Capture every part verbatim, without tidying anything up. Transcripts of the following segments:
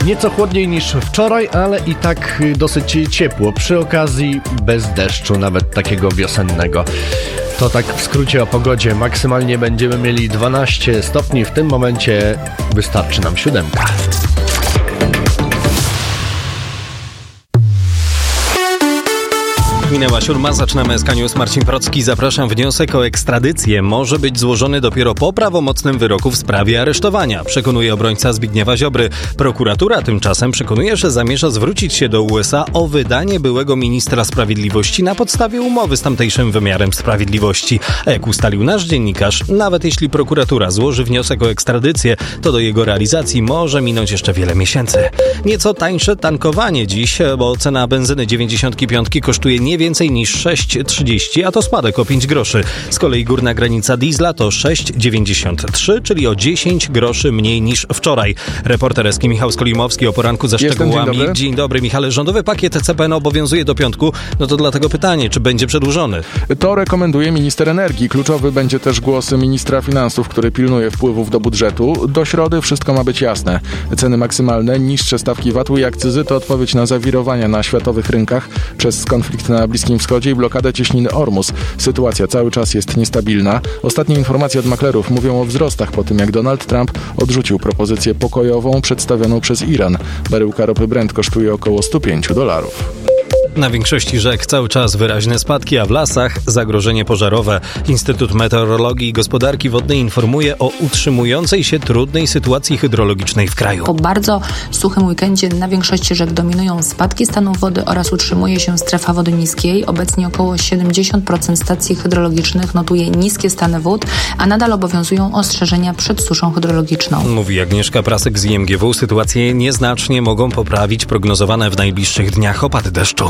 Nieco chłodniej niż wczoraj, ale i tak dosyć ciepło. Przy okazji bez deszczu, nawet takiego wiosennego. To tak w skrócie o pogodzie. Maksymalnie będziemy mieli dwanaście stopni. W tym momencie wystarczy nam siódemka. Minęła siódma, zaczynamy S K News. Marcin Procki, zapraszam. Wniosek o ekstradycję może być złożony dopiero po prawomocnym wyroku w sprawie aresztowania, przekonuje obrońca Zbigniewa Ziobry. Prokuratura tymczasem przekonuje, że zamierza zwrócić się do U S A o wydanie byłego ministra sprawiedliwości na podstawie umowy z tamtejszym wymiarem sprawiedliwości. A jak ustalił nasz dziennikarz, nawet jeśli prokuratura złoży wniosek o ekstradycję, to do jego realizacji może minąć jeszcze wiele miesięcy. Nieco tańsze tankowanie dziś, bo cena benzyny dziewięćdziesiąt pięć kosztuje nie więcej niż sześć trzydzieści, a to spadek o pięć groszy. Z kolei górna granica diesla to sześć dziewięćdziesiąt trzy, czyli o dziesięć groszy mniej niż wczoraj. Reporter S K Michał Skolimowski o poranku ze szczegółami. Dzień dobry. Dzień dobry, Michale. Rządowy pakiet C P N obowiązuje do piątku, no to dlatego pytanie, czy będzie przedłużony? To rekomenduje minister energii. Kluczowy będzie też głos ministra finansów, który pilnuje wpływów do budżetu. Do środy wszystko ma być jasne. Ceny maksymalne, niższe stawki V A T-u i akcyzy to odpowiedź na zawirowania na światowych rynkach przez konflikt na Bliskim Wschodzie i blokadę cieśniny Ormus. Sytuacja cały czas jest niestabilna. Ostatnie informacje od maklerów mówią o wzrostach po tym, jak Donald Trump odrzucił propozycję pokojową przedstawioną przez Iran. Baryłka ropy Brent kosztuje około sto pięć dolarów. Na większości rzek cały czas wyraźne spadki, a w lasach zagrożenie pożarowe. Instytut Meteorologii i Gospodarki Wodnej informuje o utrzymującej się trudnej sytuacji hydrologicznej w kraju. Po bardzo suchym weekendzie na większości rzek dominują spadki stanu wody oraz utrzymuje się strefa wody niskiej. Obecnie około siedemdziesiąt procent stacji hydrologicznych notuje niskie stany wód, a nadal obowiązują ostrzeżenia przed suszą hydrologiczną. Mówi Agnieszka Prasek z I M G W. Sytuację nieznacznie mogą poprawić prognozowane w najbliższych dniach opady deszczu.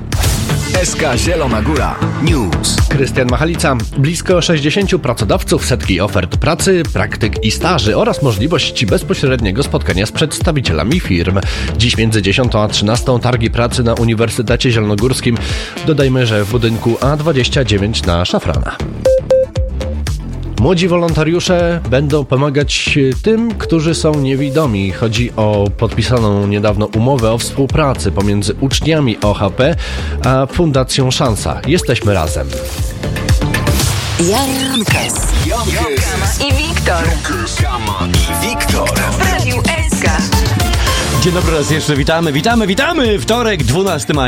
S K Zielona Góra News. Krystian Machalica. Blisko sześćdziesięciu pracodawców, setki ofert pracy, praktyk i staży oraz możliwość bezpośredniego spotkania z przedstawicielami firm. Dziś między dziesiątą a trzynastą targi pracy na Uniwersytecie Zielonogórskim. Dodajmy, że w budynku A dwadzieścia dziewięć na Szafrana. Młodzi wolontariusze będą pomagać tym, którzy są niewidomi. Chodzi o podpisaną niedawno umowę o współpracy pomiędzy uczniami O H P a Fundacją Szansa. Jesteśmy razem. Jan Kes. I Wiktor. I Wiktor. W Radiu S K. Dzień dobry raz jeszcze, witamy, witamy, witamy! Wtorek, dwunastego maja.